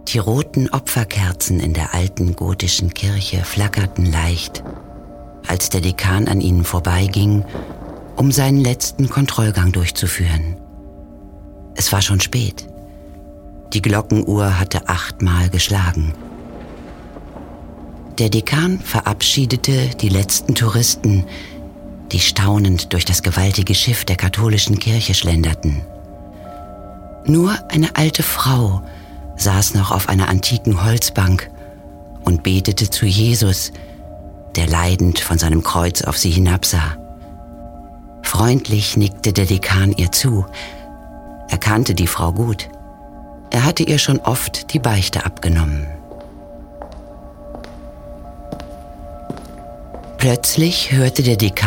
Die roten Opferkerzen in der alten gotischen Kirche flackerten leicht, als der Dekan an ihnen vorbeiging, um seinen letzten Kontrollgang durchzuführen. Es war schon spät. Die Glockenuhr hatte 8-mal geschlagen. Der Dekan verabschiedete die letzten Touristen, die staunend durch das gewaltige Schiff der katholischen Kirche schlenderten. Nur eine alte Frau saß noch auf einer antiken Holzbank und betete zu Jesus, der leidend von seinem Kreuz auf sie hinabsah. Freundlich nickte der Dekan ihr zu. Er kannte die Frau gut. Er hatte ihr schon oft die Beichte abgenommen. Plötzlich hörte der Dekan